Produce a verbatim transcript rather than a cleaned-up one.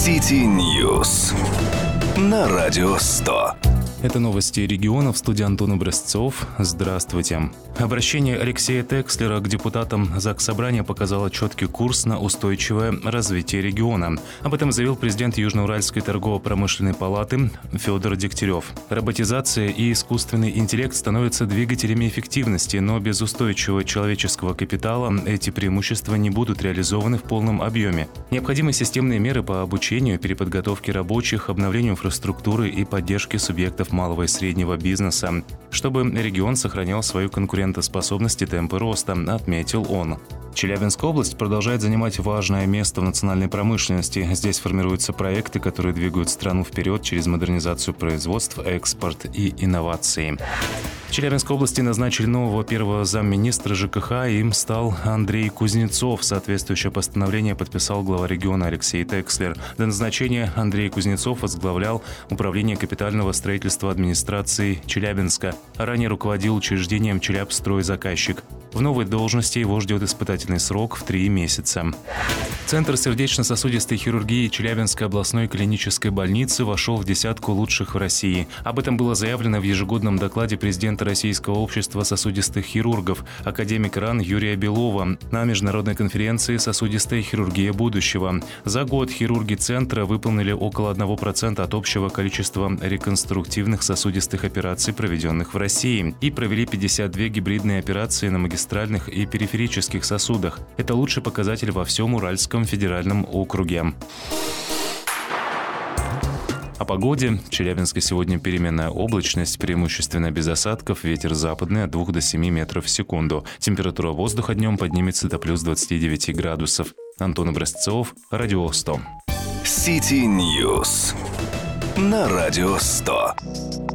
City News на Радио сто. Это новости региона, в студии Антон Образцов. Здравствуйте. Обращение Алексея Текслера к депутатам Заксобрания показало четкий курс на устойчивое развитие региона. Об этом заявил президент Южноуральской торгово-промышленной палаты Федор Дегтярев. Роботизация и искусственный интеллект становятся двигателями эффективности, но без устойчивого человеческого капитала эти преимущества не будут реализованы в полном объеме. Необходимы системные меры по обучению, переподготовке рабочих, обновлению инфраструктуры и поддержке субъектов малого и среднего бизнеса, чтобы регион сохранял свою конкурентоспособность и темпы роста, отметил он. Челябинская область продолжает занимать важное место в национальной промышленности. Здесь формируются проекты, которые двигают страну вперед через модернизацию производств, экспорт и инновации. В Челябинской области назначили нового первого замминистра ЖКХ, и им стал Андрей Кузнецов. Соответствующее постановление подписал глава региона Алексей Текслер. До назначения Андрей Кузнецов возглавлял Управление капитального строительства администрации Челябинска. Ранее руководил учреждением «Челябстройзаказчик». В новой должности его ждет испытательный срок в три месяца. Центр сердечно-сосудистой хирургии Челябинской областной клинической больницы вошел в десятку лучших в России. Об этом было заявлено в ежегодном докладе президента Российского общества сосудистых хирургов, академика РАН Юрия Белова, на международной конференции «Сосудистая хирургия будущего». За год хирурги центра выполнили около одного процента от общего количества реконструктивных сосудистых операций, проведенных в России, и провели пятьдесят две гибридные операции на магистральных и периферических сосудах. Это лучший показатель во всем Уральском федеральном округе. О погоде. В Челябинске сегодня переменная облачность, преимущественно без осадков, ветер западный от двух до семи метров в секунду. Температура воздуха днем поднимется до плюс двадцати девяти градусов. Антон Образцов, Радио сто. City News на Радио сто.